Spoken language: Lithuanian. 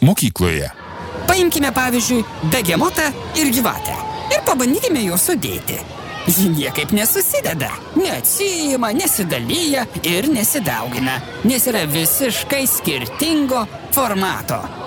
mokykloje. Paimkime pavyzdžiui begemotą ir gyvatę ir pabandykime juos sudėti. Ji niekaip nesusideda, neatsijima, nesidalyja ir nesidaugina, nes yra visiškai skirtingo formato.